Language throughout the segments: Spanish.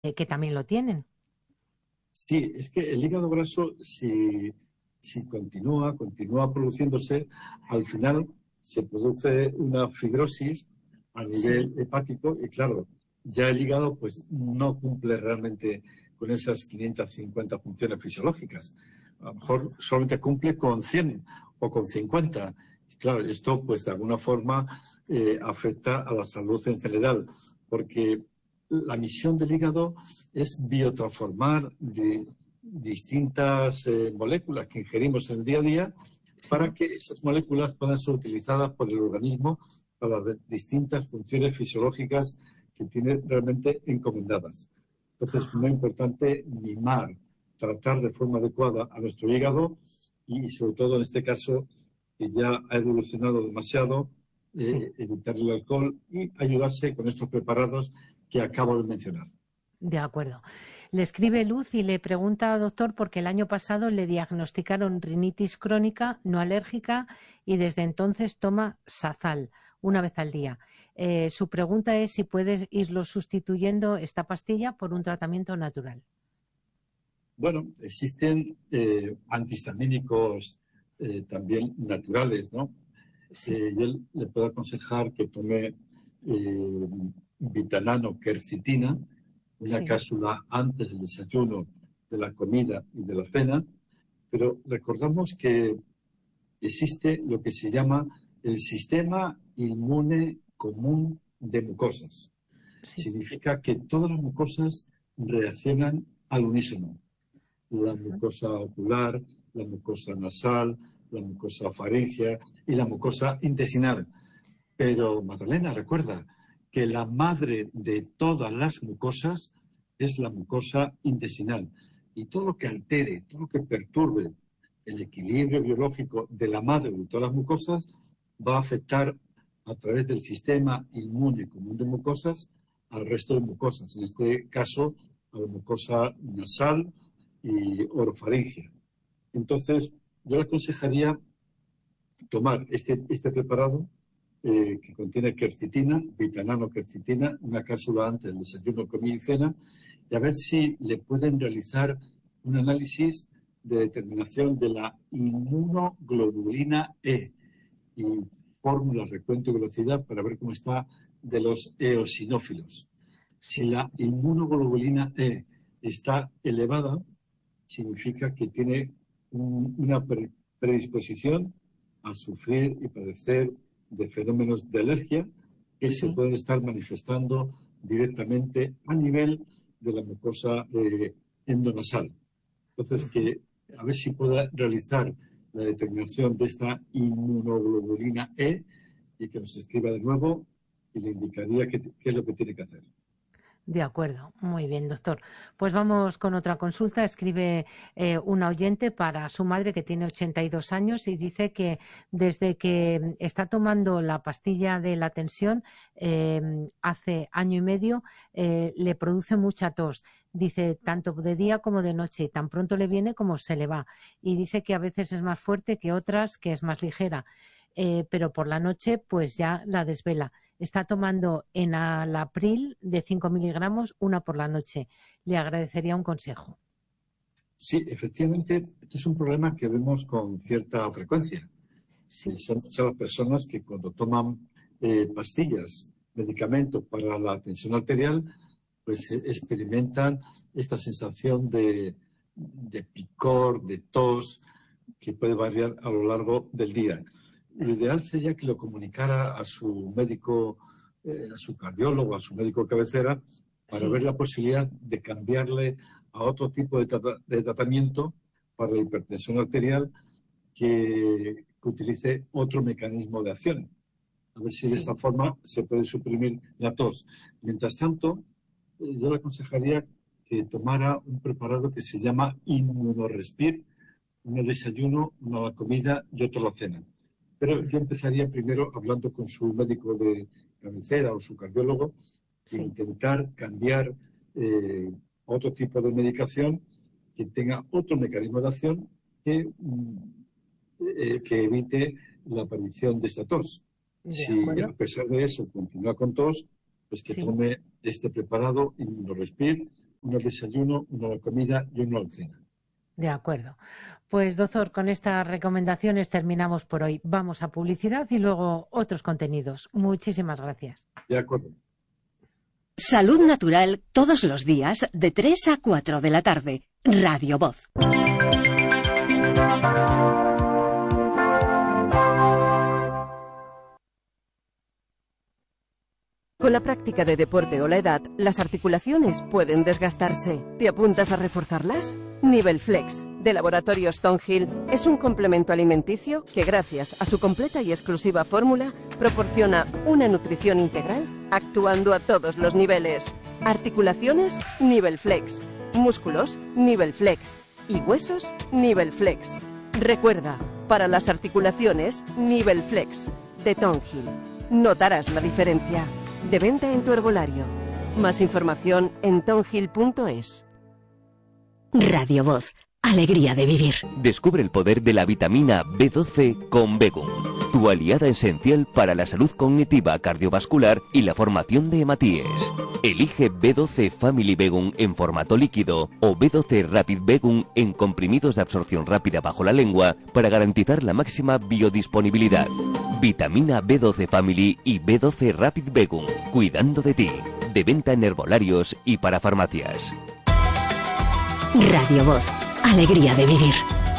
que también lo tienen. Sí, es que el hígado graso, si continúa produciéndose, al final se produce una fibrosis a Sí, nivel hepático y claro, ya el hígado pues no cumple realmente con esas 550 funciones fisiológicas. A lo mejor solamente cumple con 100 o con 50. Y claro, esto pues de alguna forma afecta a la salud en general, porque la misión del hígado es biotransformar de distintas moléculas que ingerimos en el día a día para sí, que esas moléculas puedan ser utilizadas por el organismo para las distintas funciones fisiológicas que tiene realmente encomendadas. Entonces, es ajá, muy importante mimar, tratar de forma adecuada a nuestro hígado y, sobre todo en este caso, que ya ha evolucionado demasiado, sí. evitar el alcohol y ayudarse con estos preparados que acabo de mencionar. De acuerdo. Le escribe Luz y le pregunta, doctor, porque el año pasado le diagnosticaron rinitis crónica no alérgica y desde entonces toma Sazal una vez al día. Su pregunta es si puedes irlo sustituyendo esta pastilla por un tratamiento natural. Bueno, existen antihistamínicos también naturales, ¿no? Sí, Yo le puedo aconsejar que tome vitanano quercitina, una sí, cápsula antes del desayuno, de la comida y de la cena, pero recordamos que existe lo que se llama el sistema inmune común de mucosas. sí, Significa que todas las mucosas reaccionan al unísono. La ujú, mucosa ocular, la mucosa nasal, la mucosa faríngea y la mucosa intestinal. Pero, Magdalena, recuerda que la madre de todas las mucosas es la mucosa intestinal. Y todo lo que altere, todo lo que perturbe el equilibrio biológico de la madre de todas las mucosas va a afectar a través del sistema inmune común de mucosas al resto de mucosas. En este caso, a la mucosa nasal y orofaringia. Entonces, yo le aconsejaría tomar este preparado que contiene quercitina, vitanano quercitina, una cápsula antes del desayuno, comida y cena, y a ver si le pueden realizar un análisis de determinación de la inmunoglobulina E y fórmulas, recuento y velocidad para ver cómo está de los eosinófilos. Si sí. la inmunoglobulina E está elevada, significa que tiene una predisposición a sufrir y padecer de fenómenos de alergia que se Sí. pueden estar manifestando directamente a nivel de la mucosa endonasal. Entonces, Ujú. que a ver si pueda realizar la determinación de esta inmunoglobulina E y que nos escriba de nuevo y le indicaría qué es lo que tiene que hacer. De acuerdo, muy bien, doctor. Pues vamos con otra consulta. Escribe una oyente para su madre que tiene 82 años y dice que desde que está tomando la pastilla de la tensión hace año y medio le produce mucha tos. Dice tanto de día como de noche y tan pronto le viene como se le va. Y dice que a veces es más fuerte que otras, que es más ligera. Pero por la noche pues ya la desvela. Está tomando enalapril de 5 miligramos, una por la noche. Le agradecería un consejo. Sí, efectivamente, este es un problema que vemos con cierta frecuencia. Sí, Son muchas las personas que cuando toman pastillas, medicamentos para la tensión arterial, pues experimentan esta sensación de picor, de tos, que puede variar a lo largo del día. Lo ideal sería que lo comunicara a su médico, a su cardiólogo, a su médico cabecera, para sí, ver la posibilidad de cambiarle a otro tipo de tratamiento para la hipertensión arterial que utilice otro mecanismo de acción. A ver si de esta sí. forma se puede suprimir la tos. Mientras tanto, yo le aconsejaría que tomara un preparado que se llama Inmunorespir, uno desayuno, una comida y otro la cena. Pero yo empezaría primero hablando con su médico de cabecera o su cardiólogo e Sí, intentar cambiar otro tipo de medicación que tenga otro mecanismo de acción que evite la aparición de esta tos. de Si a acuerdo. pesar de eso continúa con tos, pues que Sí, tome este preparado Inmunorespir uno al desayuno, uno a la comida y uno a la cena. De acuerdo. Pues, doctor, con estas recomendaciones terminamos por hoy. Vamos a publicidad y luego otros contenidos. Muchísimas gracias. De acuerdo. Salud Natural todos los días de 3 a 4 de la tarde. Radio Voz. Con la práctica de deporte o la edad, las articulaciones pueden desgastarse. ¿Te apuntas a reforzarlas? Nivel Flex, de Laboratorio Stonehill, es un complemento alimenticio que, gracias a su completa y exclusiva fórmula, proporciona una nutrición integral actuando a todos los niveles. Articulaciones, Nivel Flex. Músculos, Nivel Flex. Y huesos, Nivel Flex. Recuerda, para las articulaciones, Nivel Flex, de Stonehill. Notarás la diferencia. De venta en tu herbolario. Más información en tonhill.es. Radio Voz. Alegría de vivir. Descubre el poder de la vitamina B12 con Begum, tu aliada esencial para la salud cognitiva, cardiovascular y la formación de hematíes. Elige B12 Family Begum en formato líquido o B12 Rapid Begum en comprimidos de absorción rápida bajo la lengua para garantizar la máxima biodisponibilidad. Vitamina B12 Family y B12 Rapid Begum, cuidando de ti. De venta en herbolarios y para farmacias. Radio Voz. Alegría de vivir.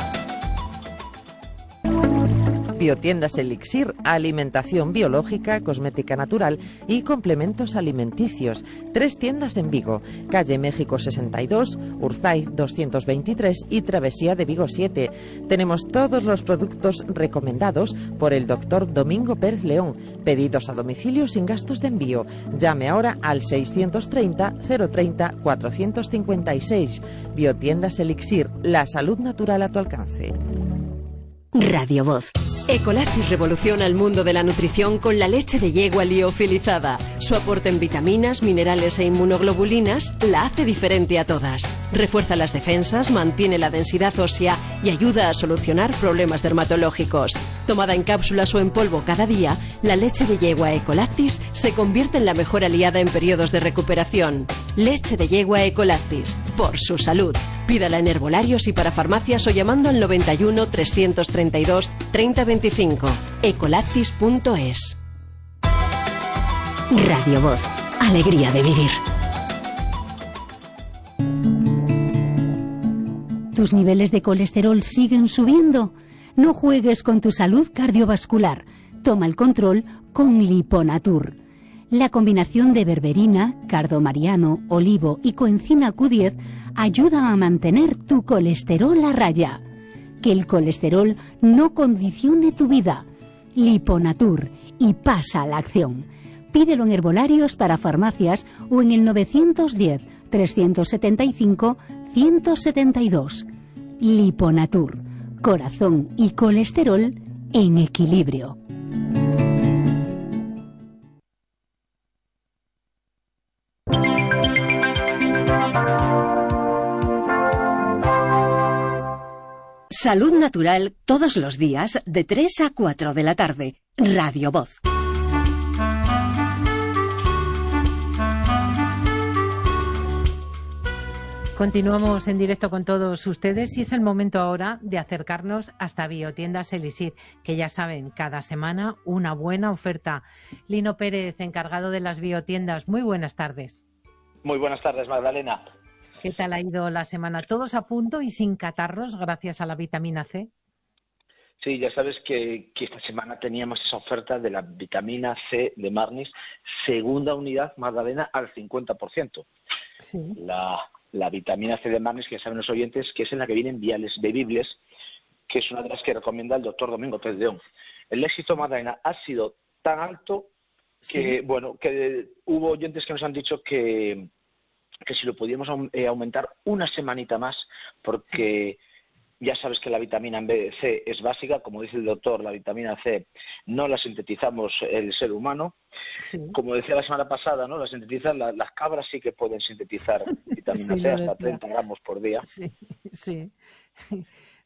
Biotiendas Elixir, alimentación biológica, cosmética natural y complementos alimenticios. 3 tiendas en Vigo, calle México 62, Urzaiz 223 y Travesía de Vigo 7. Tenemos todos los productos recomendados por el doctor Domingo Pérez León. Pedidos a domicilio sin gastos de envío. Llame ahora al 630 030 456. Biotiendas Elixir, la salud natural a tu alcance. Radio Voz. Ecolactis revoluciona el mundo de la nutrición con la leche de yegua liofilizada. Su aporte en vitaminas, minerales e inmunoglobulinas la hace diferente a todas. Refuerza las defensas, mantiene la densidad ósea y ayuda a solucionar problemas dermatológicos. Tomada en cápsulas o en polvo cada día, la leche de yegua Ecolactis se convierte en la mejor aliada en periodos de recuperación. Leche de yegua Ecolactis, por su salud. Pídala en herbolarios y para farmacias o llamando al 91 332 3025. Ecolactis.es. Radio Voz. Alegría de vivir. ¿Tus niveles de colesterol siguen subiendo? No juegues con tu salud cardiovascular. Toma el control con Liponatur. La combinación de berberina, cardomariano, olivo y coenzima Q10 ayuda a mantener tu colesterol a raya. Que el colesterol no condicione tu vida. Liponatur, y pasa a la acción. Pídelo en herbolarios para farmacias o en el 910 375 172. Liponatur, corazón y colesterol en equilibrio. Salud Natural todos los días de 3 a 4 de la tarde. Radio Voz. Continuamos en directo con todos ustedes y es el momento ahora de acercarnos hasta Biotiendas Elixir, que ya saben, cada semana una buena oferta. Lino Pérez, encargado de las biotiendas, muy buenas tardes. Muy buenas tardes, Magdalena. ¿Qué tal ha ido la semana? ¿Todos a punto y sin catarros gracias a la vitamina C? Sí, ya sabes que esta semana teníamos esa oferta de la vitamina C de Marnis, segunda unidad, Magdalena, al 50%. Sí. La vitamina C de Marnis, que ya saben los oyentes, que es en la que vienen viales bebibles, que es una de las que recomienda el doctor Domingo Pérez León. El éxito, Magdalena, ha sido tan alto que, sí, que hubo oyentes que nos han dicho que si lo podíamos aumentar una semanita más, porque ya sabes que la vitamina C es básica, como dice el doctor, la vitamina C no la sintetizamos el ser humano. sí. Como decía la semana pasada, ¿no? La sintetizan las cabras, sí que pueden sintetizar vitamina C hasta 30 gramos por día. Sí, sí.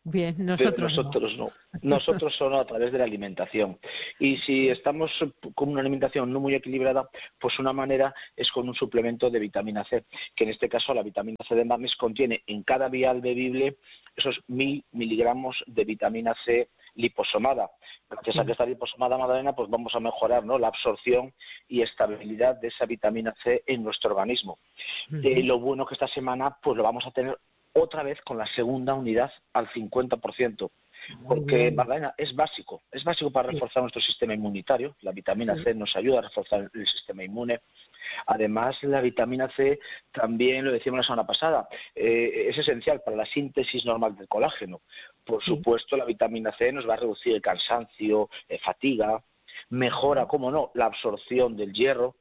Bien, Pero nosotros no. nosotros no. Nosotros solo a través de la alimentación. Y si estamos con una alimentación no muy equilibrada, pues una manera es con un suplemento de vitamina C, que en este caso la vitamina C de Marnis contiene en cada vial bebible esos 1000 miligramos de vitamina C liposomada. Gracias a que está liposomada, Magdalena, pues vamos a mejorar, ¿no?, la absorción y estabilidad de esa vitamina C en nuestro organismo. Lo bueno que esta semana pues lo vamos a tener otra vez con la segunda unidad al 50%. Porque, Magdalena, es básico para reforzar nuestro sistema inmunitario. La vitamina C nos ayuda a reforzar el sistema inmune. Además, la vitamina C también, lo decíamos la semana pasada, es esencial para la síntesis normal del colágeno. Por supuesto, la vitamina C nos va a reducir el cansancio, fatiga, mejora, cómo no, la absorción del hierro.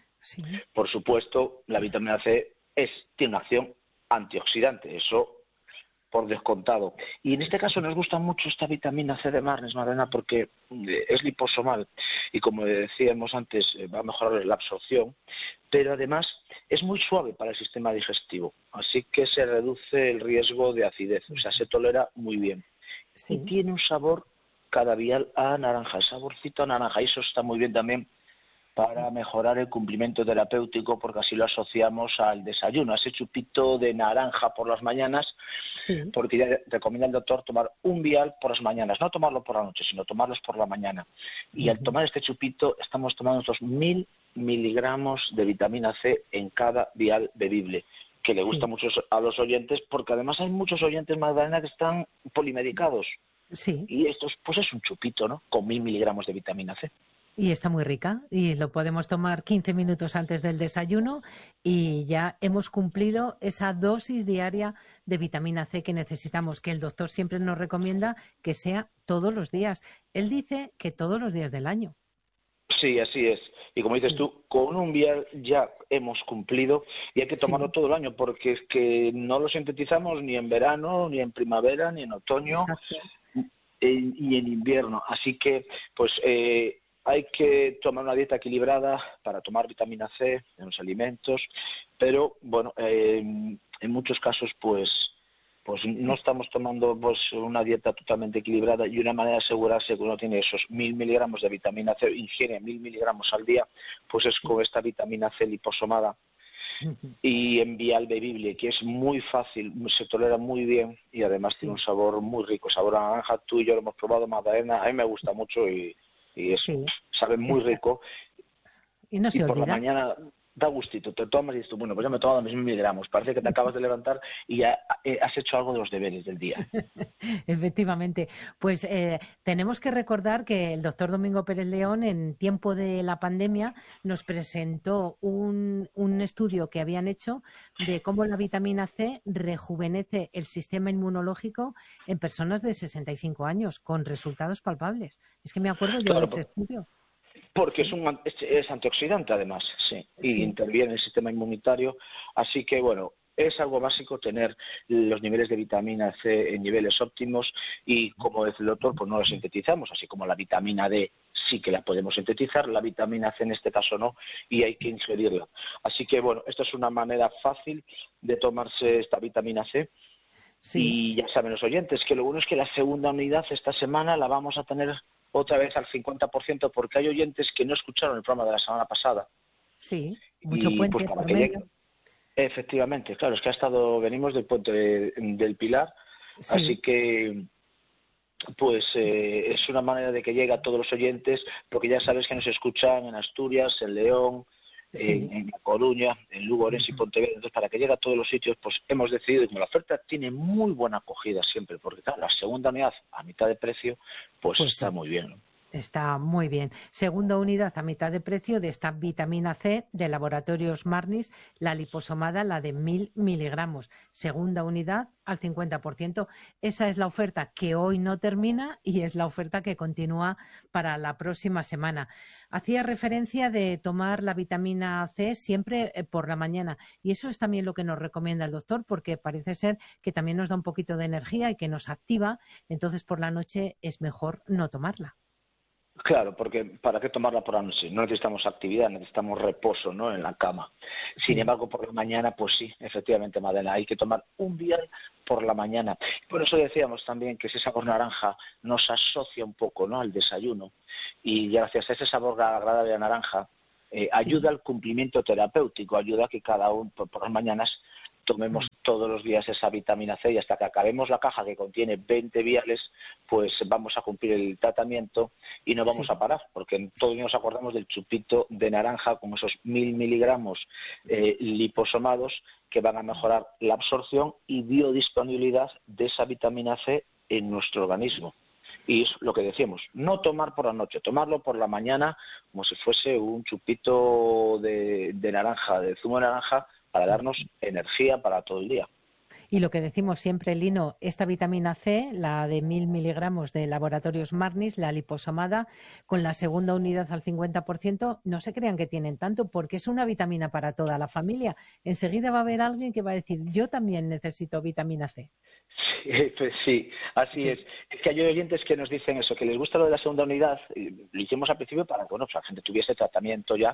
Por supuesto, la vitamina C tiene una acción antioxidante, eso por descontado. Y en este caso nos gusta mucho esta vitamina C de Marnis, Magdalena, porque es liposomal y, como decíamos antes, va a mejorar la absorción, pero además es muy suave para el sistema digestivo, así que se reduce el riesgo de acidez, o sea, se tolera muy bien. Y tiene un sabor cada vial a naranja, el saborcito a naranja, y eso está muy bien también para mejorar el cumplimiento terapéutico, porque así lo asociamos al desayuno, a ese chupito de naranja por las mañanas, porque ya recomienda el doctor tomar un vial por las mañanas, no tomarlo por la noche, sino tomarlos por la mañana. Y al tomar este chupito estamos tomando estos 1000 miligramos de vitamina C en cada vial bebible, que le gusta mucho a los oyentes, porque además hay muchos oyentes, Magdalena, que están polimedicados. Y esto pues es un chupito, ¿no?, con 1000 miligramos de vitamina C. Y está muy rica y lo podemos tomar 15 minutos antes del desayuno y ya hemos cumplido esa dosis diaria de vitamina C que necesitamos, que el doctor siempre nos recomienda que sea todos los días. Él dice que todos los días del año. Sí, así es. Y como dices tú, con un vial ya hemos cumplido y hay que tomarlo todo el año, porque es que no lo sintetizamos ni en verano, ni en primavera, ni en otoño, ni en invierno. Así que, pues, hay que tomar una dieta equilibrada para tomar vitamina C en los alimentos, pero bueno, en muchos casos pues no estamos tomando pues una dieta totalmente equilibrada, y una manera de asegurarse que uno tiene esos 1000 miligramos de vitamina C, ingiere 1000 miligramos al día, pues es con esta vitamina C liposomada y en vial bebible, que es muy fácil, se tolera muy bien y además tiene un sabor muy rico, sabor a naranja. Tú y yo lo hemos probado, Magdalena, a mí me gusta mucho y sabe muy rico. Y no se por olvida. La mañana da gustito, te tomas y dices, bueno, pues ya me he tomado mis 1000 miligramos, parece que te acabas de levantar y ya has hecho algo de los deberes del día. Efectivamente. Pues tenemos que recordar que el doctor Domingo Pérez León, en tiempo de la pandemia, nos presentó un estudio que habían hecho de cómo la vitamina C rejuvenece el sistema inmunológico en personas de 65 años, con resultados palpables. Es que me acuerdo yo de ese estudio. Porque es antioxidante, además, y interviene en el sistema inmunitario. Así que, bueno, es algo básico tener los niveles de vitamina C en niveles óptimos y, como dice el doctor, pues no los sintetizamos, así como la vitamina D sí que la podemos sintetizar, la vitamina C en este caso no, y hay que ingerirla. Así que, bueno, esta es una manera fácil de tomarse esta vitamina C. Y ya saben los oyentes que lo bueno es que la segunda unidad esta semana la vamos a tener otra vez al 50%, porque hay oyentes que no escucharon el programa de la semana pasada. Sí, mucho puente pues para por que medio. Efectivamente, claro, es que venimos del puente del Pilar, así que pues es una manera de que llegue a todos los oyentes, porque ya sabes que nos escuchan en Asturias, en León, en La Coruña, en Lugo, Orense y Pontevedra. Entonces, para que llegue a todos los sitios, pues hemos decidido, y como la oferta tiene muy buena acogida siempre, porque claro, la segunda unidad a mitad de precio, pues está muy bien, ¿no? Está muy bien. Segunda unidad a mitad de precio de esta vitamina C de Laboratorios Marnis, la liposomada, la de 1000 miligramos. Segunda unidad al 50%. Esa es la oferta que hoy no termina y es la oferta que continúa para la próxima semana. Hacía referencia de tomar la vitamina C siempre por la mañana, y eso es también lo que nos recomienda el doctor, porque parece ser que también nos da un poquito de energía y que nos activa, entonces por la noche es mejor no tomarla. Claro, porque ¿para qué tomarla por la noche? No necesitamos actividad, necesitamos reposo, ¿no?, en la cama. Sin Sí. embargo, por la mañana, pues sí, efectivamente, Madela, hay que tomar un vial por la mañana. Por eso decíamos también que ese sabor naranja nos asocia un poco, ¿no?, al desayuno, y gracias a ese sabor agradable a naranja Sí. ayuda al cumplimiento terapéutico, ayuda a que cada uno por las mañanas tomemos todos los días esa vitamina C, y hasta que acabemos la caja, que contiene 20 viales, pues vamos a cumplir el tratamiento y no vamos Sí. a parar, porque todos nos acordamos del chupito de naranja con esos 1000 miligramos liposomados, que van a mejorar la absorción y biodisponibilidad de esa vitamina C en nuestro organismo. Y es lo que decíamos, no tomar por la noche, tomarlo por la mañana como si fuese un chupito de naranja, de zumo de naranja, para darnos energía para todo el día. Y lo que decimos siempre, Lino, esta vitamina C, la de 1000 miligramos de Laboratorios Marnis, la liposomada, con la segunda unidad al 50%, no se crean que tienen tanto, porque es una vitamina para toda la familia. Enseguida va a haber alguien que va a decir, yo también necesito vitamina C. Sí, pues sí, así Sí. es. Es que hay oyentes que nos dicen eso, que les gusta lo de la segunda unidad. Y lo hicimos al principio para que, bueno, pues la gente tuviese tratamiento ya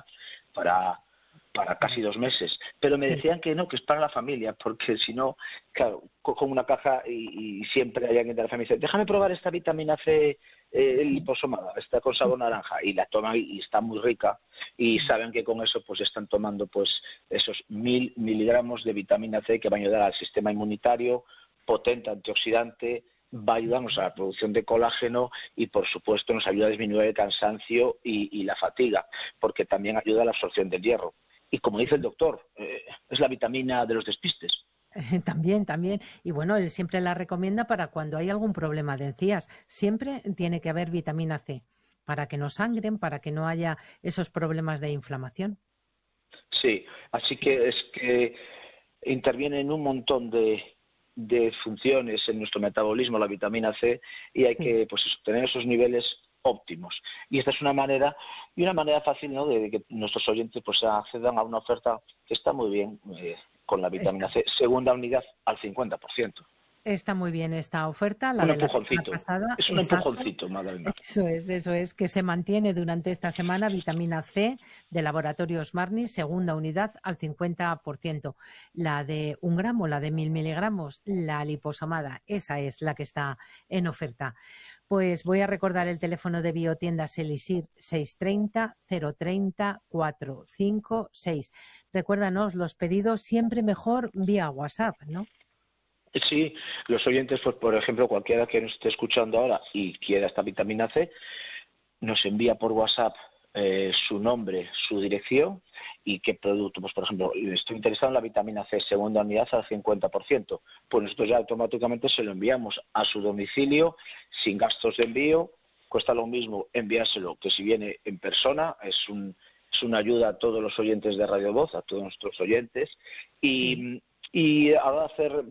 para casi 2 meses. Pero me Sí. decían que no, que es para la familia, porque si no, claro, cojo una caja y siempre hay alguien de la familia que dice, déjame probar esta vitamina C Sí. liposomada, esta con sabor naranja, y la toman y está muy rica, y saben que con eso pues están tomando pues esos 1000 miligramos de vitamina C, que va a ayudar al sistema inmunitario, potente antioxidante, va a ayudarnos a la producción de colágeno y, por supuesto, nos ayuda a disminuir el cansancio y la fatiga, porque también ayuda a la absorción del hierro. Y como dice el doctor, es la vitamina de los despistes. También, también. Y bueno, él siempre la recomienda para cuando hay algún problema de encías. Siempre tiene que haber vitamina C para que no sangren, para que no haya esos problemas de inflamación. Sí, así Sí, que es que interviene en un montón de funciones en nuestro metabolismo la vitamina C, y hay sí. que pues eso, tener esos niveles óptimos. Y esta es una manera, y una manera fácil, ¿no?, de que nuestros oyentes pues accedan a una oferta que está muy bien, con la vitamina Está, C, segunda unidad al 50%. está muy bien esta oferta, la Un de la semana empujoncito, pasada. es un Exacto. empujoncito, Magdalena. Eso es, que se mantiene durante esta semana vitamina C de Laboratorios Marni, segunda unidad al 50%. La de 1 gramo, la de 1000 miligramos, la liposomada, esa es la que está en oferta. Pues voy a recordar el teléfono de Biotiendas Elisir, 630 030 456. Recuérdanos, los pedidos siempre mejor vía WhatsApp, ¿no? Sí, los oyentes, pues por ejemplo, cualquiera que nos esté escuchando ahora y quiera esta vitamina C, nos envía por WhatsApp su nombre, su dirección y qué producto. Pues por ejemplo, estoy interesado en la vitamina C, segunda unidad al 50%. Pues nosotros ya automáticamente se lo enviamos a su domicilio sin gastos de envío. Cuesta lo mismo enviárselo que si viene en persona. Es una ayuda a todos los oyentes de Radio Voz, a todos nuestros oyentes. Sí. Y ahora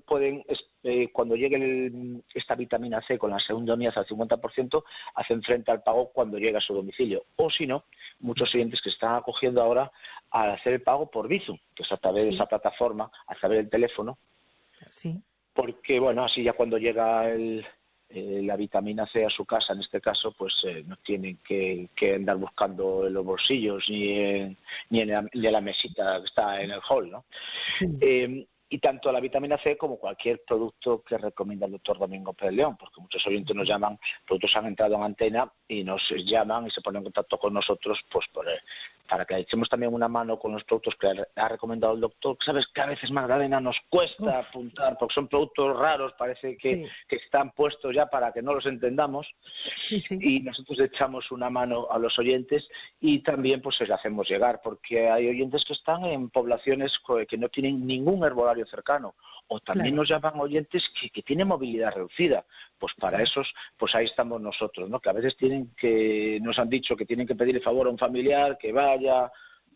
cuando llegue esta vitamina C con la segunda unidad al 50%, hacen frente al pago cuando llega a su domicilio. O si no, muchos oyentes que están acogiendo ahora a hacer el pago por Bizum, que es a través de Sí, esa plataforma, a través del teléfono, sí. porque bueno, así ya cuando llega la vitamina C a su casa, en este caso, pues no tienen que andar buscando en los bolsillos ni en la mesita que está en el hall, ¿no? Sí. Y tanto la vitamina C como cualquier producto que recomienda el doctor Domingo Pérez León, porque muchos oyentes nos llaman, productos han entrado en antena y nos llaman y se ponen en contacto con nosotros pues para que le echemos también una mano con los productos que ha recomendado el doctor. Sabes que a veces, Magdalena, nos cuesta Uf, apuntar porque son productos raros, parece que sí, están puestos ya para que no los entendamos, sí, sí. y nosotros echamos una mano a los oyentes y también pues les hacemos llegar, porque hay oyentes que están en poblaciones que no tienen ningún herbolario cercano, o también Claro, nos llaman oyentes que tienen movilidad reducida. Pues para sí. esos, pues ahí estamos nosotros, ¿no? Que a veces nos han dicho que tienen que pedir el favor a un familiar que vaya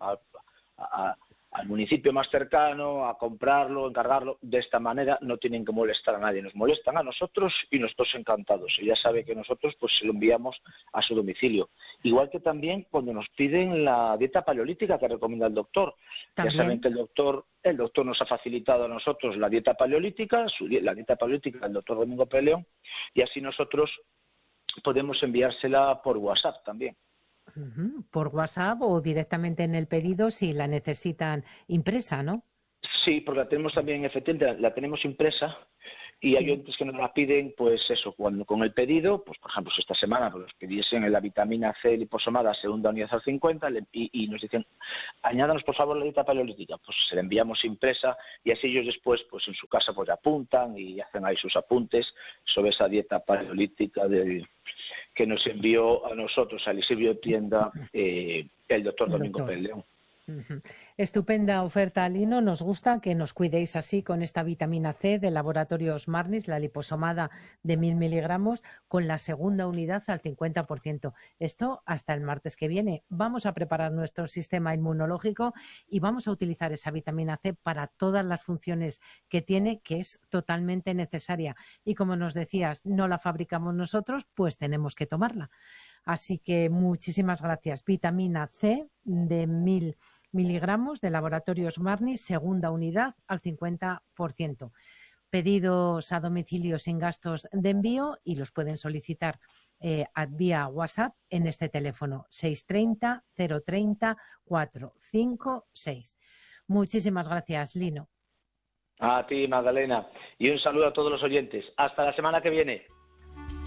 al municipio más cercano a comprarlo, encargarlo. De esta manera no tienen que molestar a nadie, nos molestan a nosotros y nosotros encantados. Y ya sabe que nosotros pues se lo enviamos a su domicilio. Igual que también cuando nos piden la dieta paleolítica que recomienda el doctor. Ya saben También, que el doctor nos ha facilitado a nosotros la dieta paleolítica, la dieta paleolítica del doctor Domingo Pérez León, y así nosotros podemos enviársela por WhatsApp también. Por WhatsApp o directamente en el pedido si la necesitan impresa, ¿no? Sí, porque la tenemos también, efectivamente, la tenemos impresa y hay oyentes que nos la piden, pues eso, cuando con el pedido, pues por ejemplo, si esta semana pues, nos pidiesen la vitamina C liposomada segunda unidad al 50 y nos dicen, añádanos por favor la dieta paleolítica, pues se la enviamos impresa y así ellos después, pues en su casa, pues apuntan y hacen ahí sus apuntes sobre esa dieta paleolítica que nos envió a nosotros, a Elixir Biotienda, el doctor Domingo Pérez León. Estupenda oferta, Lino. Nos gusta que nos cuidéis así con esta vitamina C de Laboratorios Marnis, la liposomada de 1000 miligramos, con la segunda unidad al 50%. Esto hasta el martes que viene. Vamos a preparar nuestro sistema inmunológico y vamos a utilizar esa vitamina C para todas las funciones que tiene, que es totalmente necesaria. Y como nos decías, no la fabricamos nosotros, pues tenemos que tomarla. Así que muchísimas gracias. Vitamina C de 1000 miligramos de Laboratorios Marnis, segunda unidad al 50%. Pedidos a domicilio sin gastos de envío y los pueden solicitar vía WhatsApp en este teléfono 630 030 456. Muchísimas gracias, Lino. A ti, Magdalena. Y un saludo a todos los oyentes. Hasta la semana que viene.